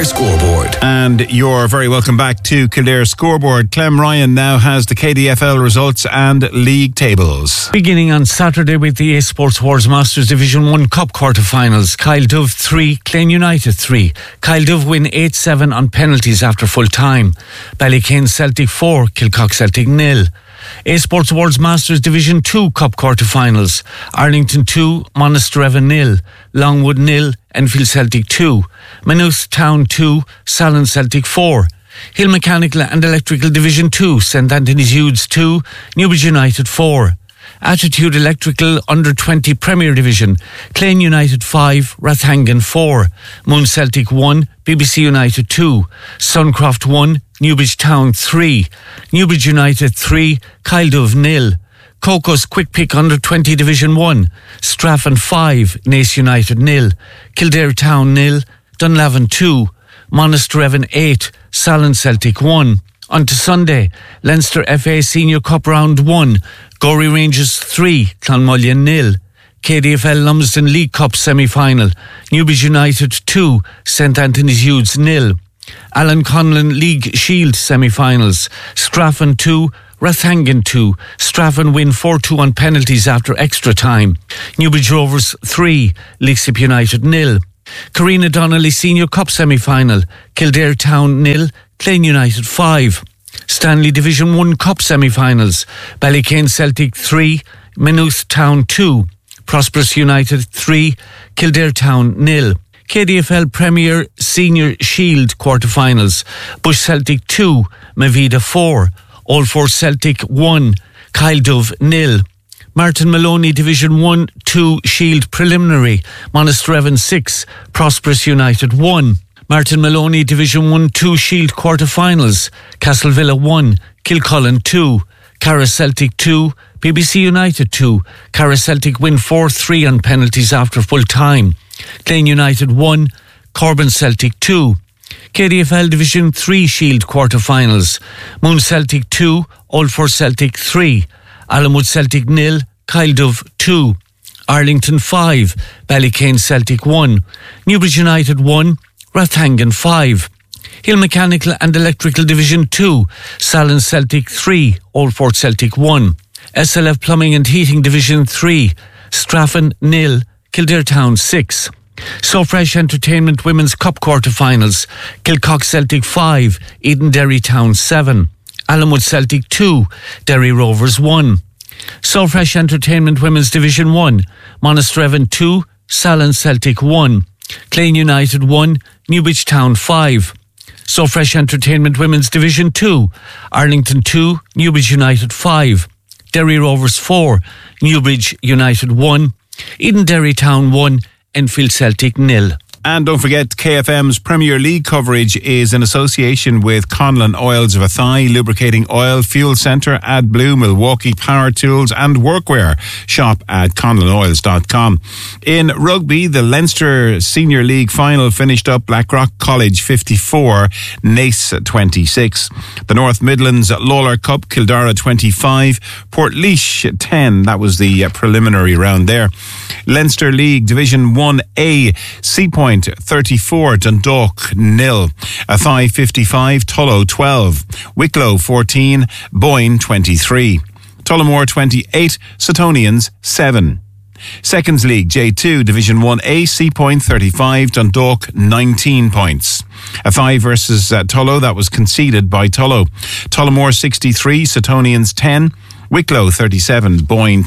Scoreboard. And you're very welcome back to Kildare Scoreboard. Clem Ryan now has the KDFL results and league tables. Beginning on Saturday with the A Sports Wars Masters Division 1 Cup quarter-finals. Kyle Dove 3, Clane United 3. Kyle Dove win 8-7 on penalties after full time. Ballykane Celtic 4, Kilcock Celtic 0. A Sports Awards Masters Division 2 Cup quarter-finals. Arlington 2, Monasterevin 0. Longwood 0, Enfield Celtic 2. Maynooth Town 2, Salon Celtic 4. Hill Mechanical and Electrical Division 2, St Anthony's Youths 2, Newbridge United 4. Attitude Electrical Under 20 Premier Division, Clane United 5, Rathangan 4. Moon Celtic 1, BBC United 2. Suncroft 1, Newbridge Town 3. Newbridge United 3, Kyle Dove 0. Cocos Quick Pick Under 20 Division 1, Straffan 5, Naas United 0. Kildare Town 0, Dunlavin 2. Monasterevin 8, Salon Celtic 1. On to Sunday, Leinster FA Senior Cup Round 1, Gorey Rangers 3, Clonmullion 0. KDFL Lumsden League Cup semi-final, Newbridge United 2, St Anthony's Youths 0. Alan Conlon League Shield semi-finals, Straffan 2, Rathangan 2. Straffan win 4-2 on penalties after extra time. Newbridge Rovers 3, Leixlip United 0. Karina Donnelly Senior Cup semi-final, Kildare Town 0, Clane United 5. Stanley Division 1 Cup semi-finals, Ballykane Celtic 3, Maynooth Town 2. Prosperous United 3, Kildare Town 0. KDFL Premier Senior Shield quarter-finals, Bush Celtic 2, Mavida 4. Old Fort Celtic 1, Kyle Dove 0. Martin Maloney Division 1-2 Shield Preliminary, Monasterevin 6, Prosperous United 1. Martin Maloney Division 1-2 Shield Quarter-Finals, Castlevilla 1, Kilcullen 2, Carra Celtic 2, BBC United 2. Carra Celtic win 4-3 on penalties after full time. Clane United 1, Corbin Celtic 2. KDFL Division 3 Shield Quarter-Finals, Moon Celtic 2, Old Fort Celtic 3. Allenwood Celtic 0, Kyle Dove 2. Arlington 5, Ballykane Celtic 1. Newbridge United 1, Rathangan 5. Hill Mechanical and Electrical Division 2, Salon Celtic 3, Old Fort Celtic 1. SLF Plumbing and Heating Division 3, Straffan 0, Kildare Town 6. So Fresh Entertainment Women's Cup quarter-finals, Kilcock Celtic 5, Edenderry Town 7. Allenwood Celtic 2, Derry Rovers 1. So Fresh Entertainment Women's Division 1, Monasterevin 2, Salon Celtic 1. Clane United 1, Newbridge Town 5. So Fresh Entertainment Women's Division 2, Arlington 2, Newbridge United 5. Derry Rovers 4, Newbridge United 1. Edenderry Town 1, Enfield Celtic 0. And don't forget, KFM's Premier League coverage is in association with Conlon Oils of Athy, Lubricating Oil, Fuel Centre, AdBlue, Milwaukee Power Tools and Workwear. Shop at conlonoils.com. In rugby, the Leinster Senior League final finished up Blackrock College 54, Naas 26. The North Midlands Lawler Cup, Kildare 25, Portlaoise 10. That was the preliminary round there. Leinster League Division 1A, Seapoint 34, Dundalk 0. Athy 55, Tullow 12. Wicklow 14, Boyne 23. Tullamore 28, Suttonians 7. Seconds League J2 Division 1A, Seapoint 35, Dundalk 19 points. Athy versus Tullow, that was conceded by Tullow. Tullamore 63, Suttonians 10. Wicklow 37, Boyne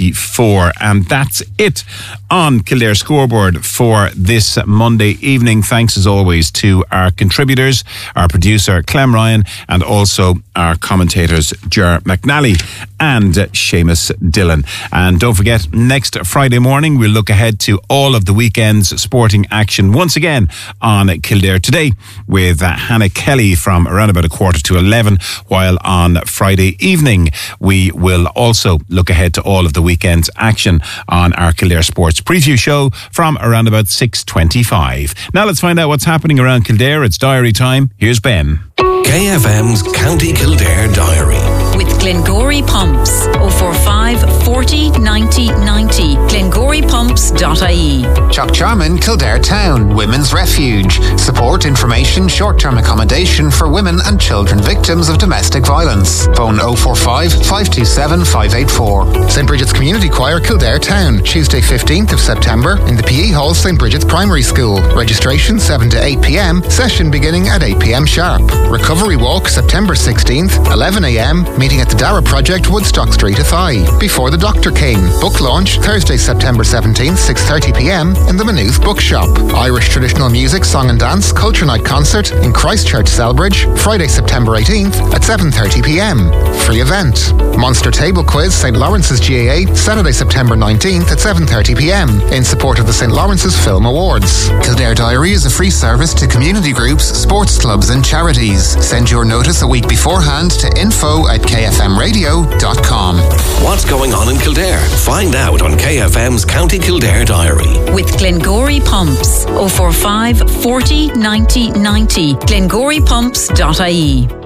24. And that's it on Kildare Scoreboard for this Monday evening. Thanks as always to our contributors, our producer Clem Ryan, and also our commentators Ger McNally and Seamus Dillon. And don't forget, next Friday morning we'll look ahead to all of the weekend's sporting action once again on Kildare Today with Hannah Kelly from around about 11:15, while on Friday evening we will also look ahead to all of the weekend's action on our Kildare Sports Preview show from around about 6:25. Now let's find out what's happening around Kildare. It's diary time. Here's Ben. KFM's County Kildare Diary. With Glengory Pumps. 045 40 90 90. GlengoryPumps.ie. Chuck Charman, Kildare Town, Women's Refuge. Support, information, short-term accommodation for women and children victims of domestic violence. Phone 045 527 584. St Bridget's Community Choir, Kildare Town, Tuesday 15th of September in the PE Hall, St Bridget's Primary School. Registration 7 to 8 p.m, session beginning at 8 p.m. sharp. Recovery Walk, September 16th, 11 a.m, meeting at the Dara Project, Woodstock Street, Athy, before the Dr. King. Book launch, Thursday, September 17th, 6:30 p.m, in the Maynooth Bookshop. Irish traditional music, song and dance, culture night concert in Christchurch, Selbridge, Friday, September 18th at 7:30 p.m. Free event. Monster Table Quiz, St. Lawrence's GAA, Saturday, September 19th at 7:30 p.m. in support of the St. Lawrence's Film Awards. Kildare Diary is a free service to community groups, sports clubs and charities. Send your notice a week beforehand to info@kfmradio.com. What's going on in Kildare? Find out on KFM's County Kildare Diary. With Glengory Pumps. 045 40 90 90. GlengoryPumps.ie.